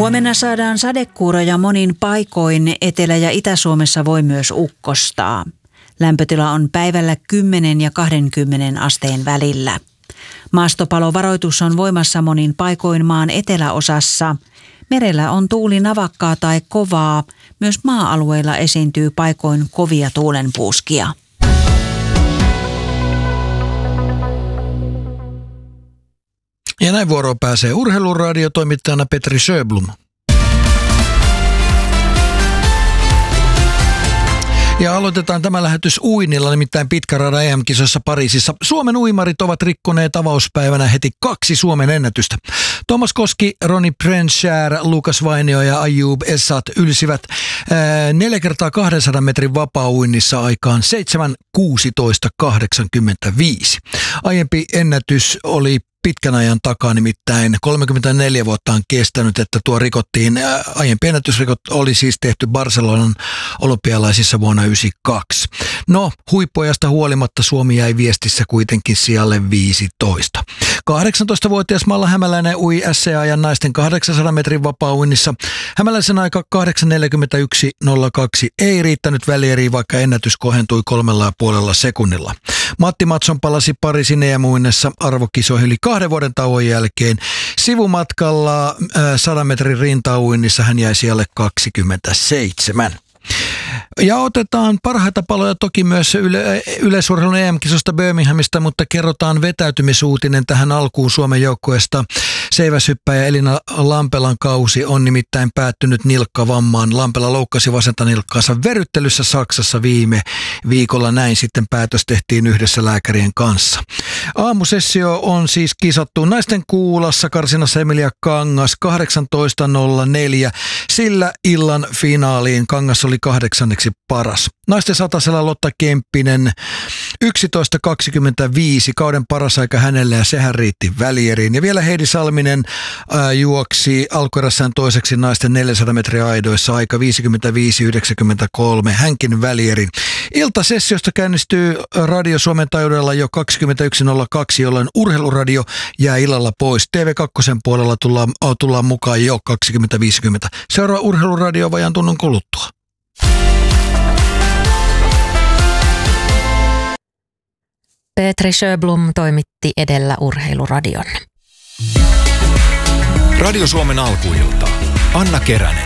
Huomenna saadaan sadekuuroja monin paikoin. Etelä- ja Itä-Suomessa voi myös ukkostaa. Lämpötila on päivällä 10 ja 20 asteen välillä. Maastopalovaroitus on voimassa monin paikoin maan eteläosassa. Merellä on tuuli navakkaa tai kovaa. Myös maa-alueilla esiintyy paikoin kovia tuulenpuuskia. Ja näin vuoroon pääsee urheiluradiotoimittajana Petri Sjöblom. Ja aloitetaan tämä lähetys uinnilla, nimittäin pitkäradan EM-kisoissa Pariisissa. Suomen uimarit ovat rikkoneet avauspäivänä heti 2 Suomen ennätystä. Thomas Koski, Ronny Prenscher, Lukas Vainio ja Ayoub Essat ylsivät 4 kertaa 200 metrin vapaa-uinnissa aikaan 7.16.85. Aiempi ennätys oli pitkän ajan takaa, nimittäin 34 vuotta on kestänyt, että tuo rikottiin. Aiempi ennätysrikot oli siis tehty Barcelonan olympialaisissa vuonna 1992. No, huippuajasta huolimatta Suomi jäi viestissä kuitenkin sijalle 15. 18-vuotias Malla Hämäläinen ui SC-ajan naisten 800 metrin vapaa-uinnissa. Hämäläisen aika 8.41.02 ei riittänyt välieriin, vaikka ennätys kohentui 3,5 sekunnilla. Matti Matson palasi Pariisin EM-uinnissa arvokisoihin yli 2 vuoden tauon jälkeen. Sivumatkalla 100 metrin rintauinnissa hän jäi sijalle 27. Ja otetaan parhaita paloja toki myös yleisurheilun EM-kisosta Birminghamista, mutta kerrotaan vetäytymisuutinen tähän alkuun Suomen joukkueesta. Seiväshyppäjä Elina Lampelan kausi on nimittäin päättynyt nilkkavammaan. Lampela loukkasi vasenta nilkkaansa verryttelyssä Saksassa viime viikolla. Näin sitten päätös tehtiin yhdessä lääkärien kanssa. Aamusessio on siis kisattu naisten kuulassa karsinassa Emilia Kangas 18.04. Sillä illan finaaliin Kangas oli 8. paras. Naisten satasella Lotta Kemppinen 11.25, kauden paras aika hänelle ja sehän riitti välieriin. Ja vielä Heidi Salminen juoksi alkuerässään toiseksi naisten 400 metriä aidoissa aika 55.93, hänkin välierin. Iltasessiosta käynnistyy Radio Suomen taajuudella jo 21.02, jolloin urheiluradio jää illalla pois. TV2 puolella tullaan mukaan jo 20.50. Seuraa urheiluradio vajaan tunnin kuluttua. Petri Sjöblom toimitti edellä urheiluradion. Radio Suomen alkuilta. Anna Keränen.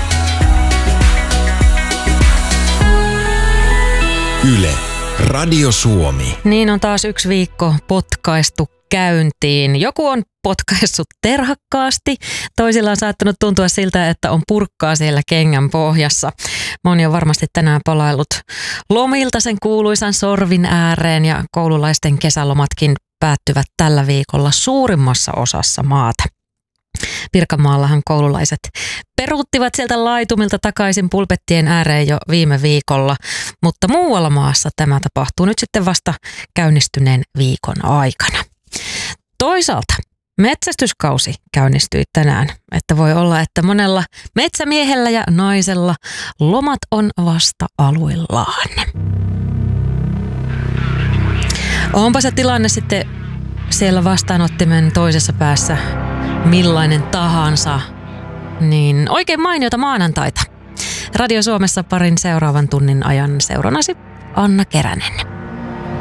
Yle. Radio Suomi. Niin on taas 1 viikko potkaistu käyntiin. Joku on potkaissut terhakkaasti. Toisilla on saattanut tuntua siltä, että on purkkaa siellä kengän pohjassa. Moni on varmasti tänään palaillut lomilta sen kuuluisan sorvin ääreen ja koululaisten kesälomatkin päättyvät tällä viikolla suurimmassa osassa maata. Pirkanmaallahan koululaiset peruuttivat sieltä laitumilta takaisin pulpettien ääreen jo viime viikolla, mutta muualla maassa tämä tapahtuu nyt sitten vasta käynnistyneen viikon aikana. Toisaalta metsästyskausi käynnistyi tänään, että voi olla, että monella metsämiehellä ja naisella lomat on vasta aluillaan. Onpa se tilanne sitten siellä vastaanottimen toisessa päässä millainen tahansa, niin oikein mainiota maanantaita. Radio Suomessa parin seuraavan tunnin ajan seurannasi Anna Keränen.